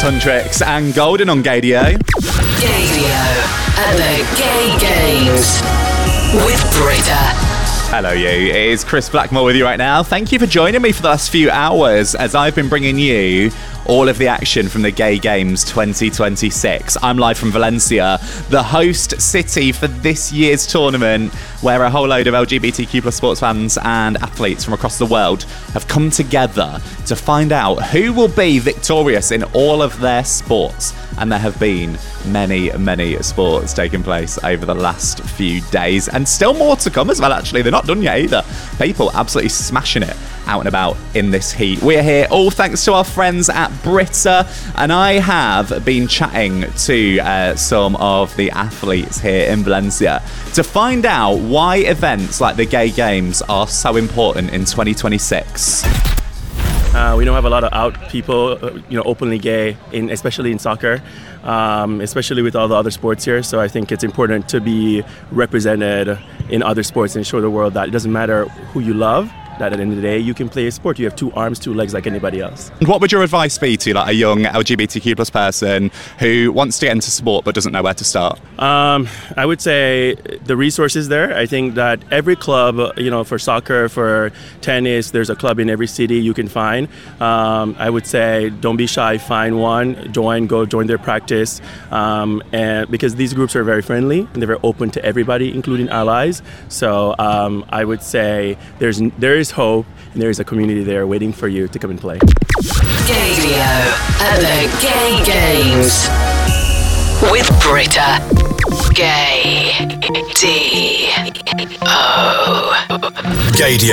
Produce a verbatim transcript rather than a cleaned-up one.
Huntrix and Golden on Gaydio. Gaydio at the Gay Games with Britta. Hello you, it is Chris Blackmore with you right now. Thank you for joining me for the last few hours as I've been bringing you all of the action from the Gay Games twenty twenty-six. I'm live from Valencia, the host city for this year's tournament, where a whole load of L G B T Q plus sports fans and athletes from across the world have come together to find out who will be victorious in all of their sports. And there have been many, many sports taking place over the last few days, and still more to come as well, actually. They're not done yet either. People absolutely smashing it out and about in this heat. We're here all thanks to our friends at Britta, and I have been chatting to uh, some of the athletes here in Valencia to find out why events like the Gay Games are so important in twenty twenty-six. Uh, we don't have a lot of out people, uh, you know, openly gay, in, especially in soccer, um, especially with all the other sports here. So I think it's important to be represented in other sports and show the world that it doesn't matter who you love, that at the end of the day, you can play a sport. You have two arms, two legs like anybody else. And what would your advice be to like a young L G B T Q plus person who wants to get into sport but doesn't know where to start? Um, I would say the resources there. I think that every club, you know, for soccer, for tennis, there's a club in every city you can find. Um, I would say don't be shy, find one, join, go join their practice. Um, and because these groups are very friendly and they're very open to everybody, including allies. So um, I would say there's there is hope, and there is a community there waiting for you to come and play. Gaydio at the Gay Games with Britta. Gay D O. Gaydio.